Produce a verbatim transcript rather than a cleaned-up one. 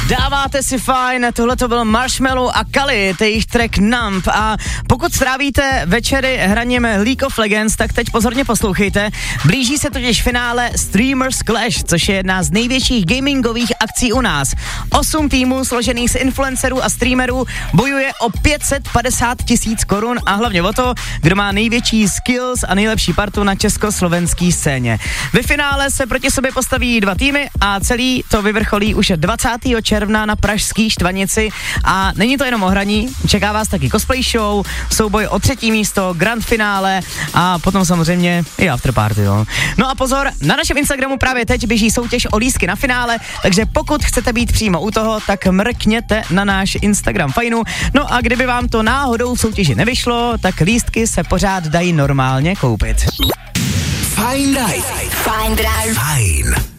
Dáváte si fajn, tohle to byl Marshmello a Kali, to je jejich track Numb. A pokud strávíte večery hraním League of Legends, tak teď pozorně poslouchejte. Blíží se totiž finále Streamers Clash, což je jedna z největších gamingových akcí u nás. Osm týmů složených z influencerů a streamerů bojuje o pět set padesát tisíc korun a hlavně o to, kdo má největší skills a nejlepší partu na československé scéně. Ve finále se proti sobě postaví dva týmy a celý to vyvrcholí už dvacátého června na pražský Štvanici a není to jenom o hraní, čeká vás taky cosplay show, souboj o třetí místo, grand finále a potom samozřejmě i afterparty, jo. No a pozor, na našem Instagramu právě teď běží soutěž o lístky na finále, takže pokud chcete být přímo u toho, tak mrkněte na náš Instagram Fajnu. No a kdyby vám to náhodou v soutěži nevyšlo, tak lístky se pořád dají normálně koupit. Fajn Drive. Fajn Drive. Fajn.